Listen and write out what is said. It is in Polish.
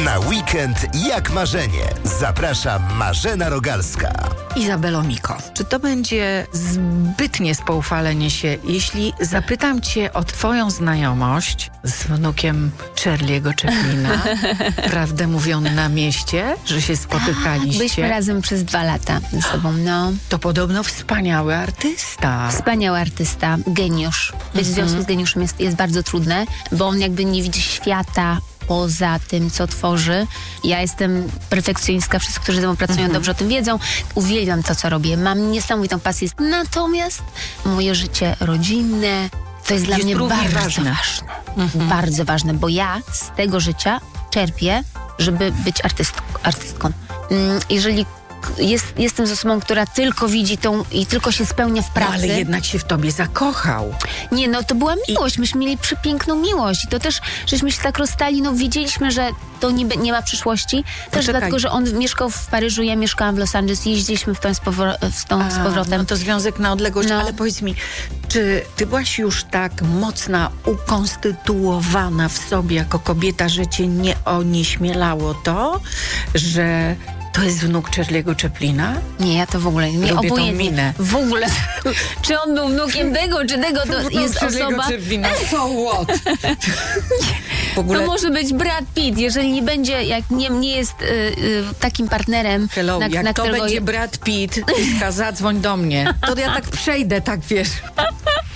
Na weekend jak marzenie. Zaprasza Marzena Rogalska. Izabelo Miko, czy to będzie zbytnie spoufalenie się, jeśli zapytam cię o twoją znajomość z wnukiem Charlie'ego Chaplina? Prawdę mówią na mieście, że się spotykaliście? Byliśmy razem przez 2 lata ze sobą, no. To podobno wspaniały artysta. Wspaniały artysta, geniusz. Być w związku z geniuszem jest bardzo trudne, bo on jakby nie widzi świata poza tym, co tworzy. Ja jestem perfekcjonistka, wszyscy, którzy ze mną pracują, dobrze o tym wiedzą. Uwielbiam to, co robię. Mam niesamowitą pasję. Natomiast moje życie rodzinne to jest dla mnie bardzo ważne. Bardzo ważne, bo ja z tego życia czerpię, żeby być artystką. Jeżeli jestem z osobą, która tylko widzi tą i tylko się spełnia w pracy. No, ale jednak się w tobie zakochał. Nie, no to była miłość. Myśmy mieli przepiękną miłość. I to też, żeśmy się tak rozstali, no wiedzieliśmy, że to nie ma przyszłości. Też dlatego, że on mieszkał w Paryżu, ja mieszkałam w Los Angeles. Jeździliśmy z powrotem. No to związek na odległość, No. ale powiedz mi, czy ty byłaś już tak mocna, ukonstytuowana w sobie jako kobieta, że cię nie onieśmielało to, że to jest wnuk Charlie'ego Chaplina? Nie, ja to w ogóle nie Lubię tą obojętnie. minę. W ogóle. Czy on był wnukiem tego, czy tego, to jest osoba. Chaplina. So what? W ogóle... To może być Brad Pitt, jeżeli nie będzie, jak nie jest takim partnerem, Hello, jak na to którego... będzie Brad Pitt, Iska, zadzwoń do mnie. To ja tak przejdę, tak wiesz.